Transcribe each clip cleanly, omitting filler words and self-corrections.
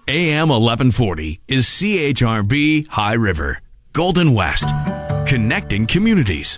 AM 1140 is CHRB High River, Golden West, connecting communities.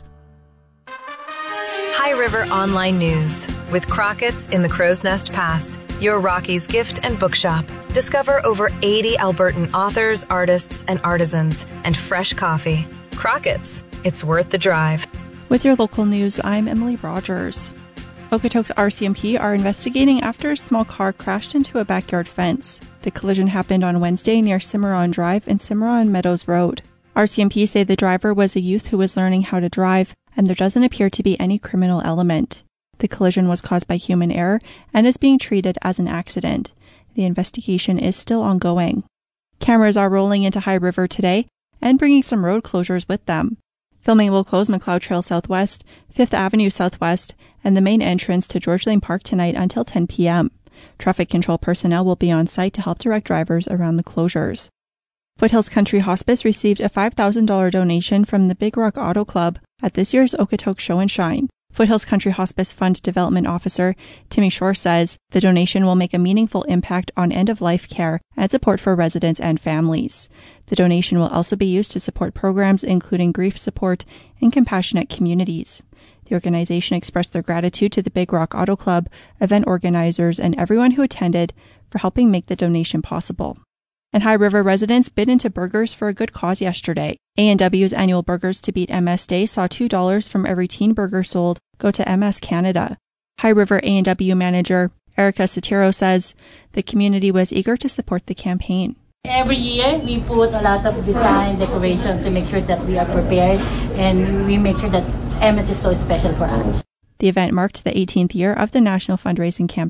High River Online News with Crockett's in the Crow's Nest Pass, your Rockies gift and bookshop. Discover over 80 Albertan authors, artists, and artisans, and fresh coffee. Crockett's, it's worth the drive. With your local news, I'm Emily Rogers. Okotoks RCMP are investigating after a small car crashed into a backyard fence. The collision happened on Wednesday near Cimarron Drive and Cimarron Meadows Road. RCMP say the driver was a youth who was learning how to drive, and there doesn't appear to be any criminal element. The collision was caused by human error and is being treated as an accident. The investigation is still ongoing. Cameras are rolling into High River today and bringing some road closures with them. Filming will close McLeod Trail Southwest, 5th Avenue Southwest, and the main entrance to George Lane Park tonight until 10 p.m. Traffic control personnel will be on site to help direct drivers around the closures. Foothills Country Hospice received a $5,000 donation from the Big Rock Auto Club at this year's Okotoks Show and Shine. Foothills Country Hospice Fund Development Officer Timmy Shore says the donation will make a meaningful impact on end-of-life care and support for residents and families. The donation will also be used to support programs including grief support and compassionate communities. The organization expressed their gratitude to the Big Rock Auto Club, event organizers, and everyone who attended for helping make the donation possible. And High River residents bid into burgers for a good cause yesterday. A&W's annual Burgers to Beat MS Day saw $2 from every teen burger sold go to MS Canada. High River A&W manager Erica Satiro says the community was eager to support the campaign. Every year, we put a lot of design, decoration to make sure that we are prepared and we make sure that MS is so special for us. The event marked the 18th year of the national fundraising campaign.